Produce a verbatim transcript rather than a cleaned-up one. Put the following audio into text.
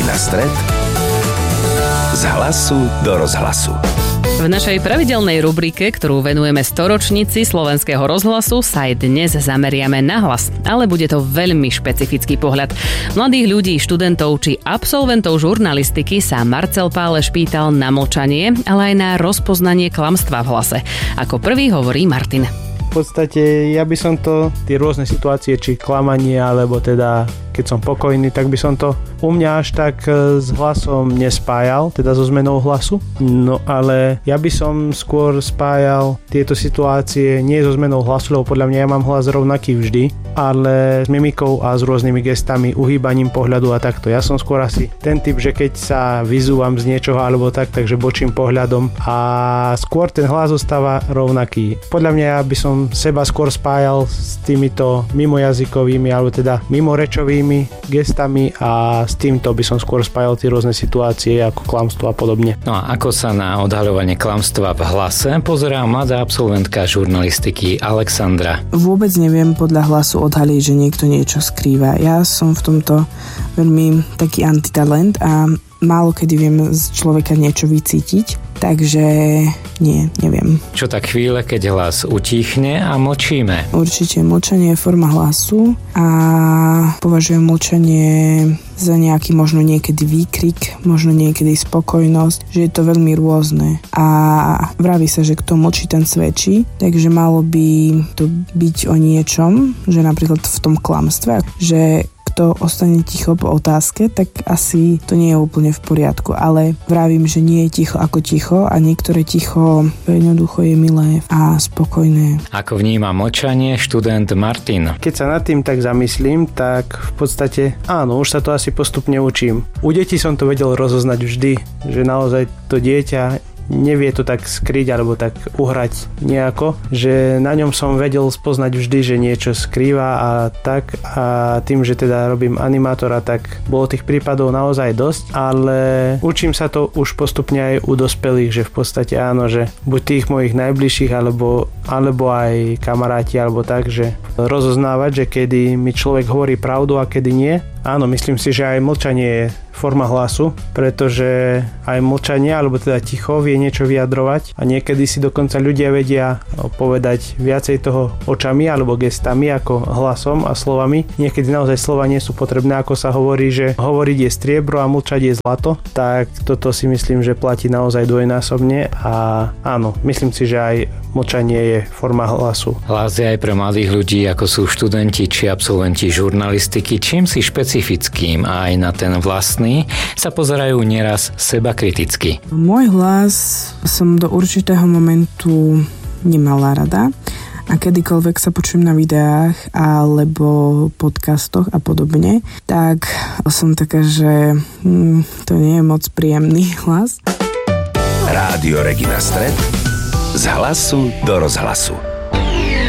Regina Stret z hlasu do rozhlasu. V našej pravidelnej rubrike, ktorú venujeme storočnici Slovenského rozhlasu, sa aj dnes zameriame na hlas. Ale bude to veľmi špecifický pohľad. Mladých ľudí, študentov či absolventov žurnalistiky sa Marcel Páleš pýtal na mlčanie, ale aj na rozpoznanie klamstva v hlase. Ako prvý hovorí Martin. V podstate ja by som to, tie rôzne situácie, či klamanie, alebo teda keď som pokojný, tak by som to u mňa až tak s hlasom nespájal, teda so zmenou hlasu. No ale ja by som skôr spájal tieto situácie nie so zmenou hlasu, lebo podľa mňa ja mám hlas rovnaký vždy, ale s mimikou a s rôznymi gestami, uhýbaním pohľadu a takto. Ja som skôr asi ten typ, že keď sa vyzúvam z niečoho alebo tak, takže bočím pohľadom a skôr ten hlas zostáva rovnaký. Podľa mňa ja by som seba skôr spájal s týmito mimojazykovými alebo teda mimorečovými gestami a s týmto by som skôr spájal tie rôzne situácie ako klamstvo a podobne. No a ako sa na odhaľovanie klamstva v hlase pozerá mladá absolventka žurnalistiky Alexandra? Vôbec neviem podľa hlasu odhaliť, že niekto niečo skrýva. Ja som v tomto veľmi taký antitalent a málo kedy viem z človeka niečo vycítiť, takže nie, neviem. Čo tak chvíle, keď hlas utíchne a mlčíme? Určite mlčanie je forma hlasu a považujem mlčanie za nejaký možno niekedy výkrik, možno niekedy spokojnosť, že je to veľmi rôzne a vraví sa, že kto mlčí, ten svedčí, takže malo by to byť o niečom, že napríklad v tom klamstve, že kto ostane ticho po otázke, tak asi to nie je úplne v poriadku, ale vravím, že nie je ticho ako ticho a niektoré ticho jednoducho je milé a spokojné. Ako vníma mlčanie študent Martin? Keď sa nad tým tak zamyslím, tak v podstate áno, už sa to asi postupne učím. U detí som to vedel rozoznať vždy, že naozaj to dieťa nevie to tak skryť alebo tak uhrať nejako, že na ňom som vedel spoznať vždy, že niečo skrýva a tak a tým, že teda robím animátora, tak bolo tých prípadov naozaj dosť, ale učím sa to už postupne aj u dospelých, že v podstate áno, že buď tých mojich najbližších alebo, alebo aj kamaráti alebo tak, že rozoznávať, že kedy mi človek hovorí pravdu a kedy nie. Áno, myslím si, že aj mlčanie je forma hlasu, pretože aj mlčanie, alebo teda ticho vie niečo vyjadrovať a niekedy si dokonca ľudia vedia povedať viacej toho očami alebo gestami ako hlasom a slovami. Niekedy naozaj slova nie sú potrebné, ako sa hovorí, že hovoriť je striebro a mlčať je zlato, tak toto si myslím, že platí naozaj dvojnásobne a áno, myslím si, že aj mlčanie je forma hlasu. Hlas je aj pre mladých ľudí, ako sú študenti či absolventi žurnalistiky, čím si špecifickým a aj na ten vlastný sa pozerajú nieraz seba kriticky. Môj hlas som do určitého momentu nemala rada a kedykoľvek sa počujem na videách alebo podcastoch a podobne, tak som taká, že hm, to nie je moc príjemný hlas. Rádio Regina Stret z hlasu do rozhlasu.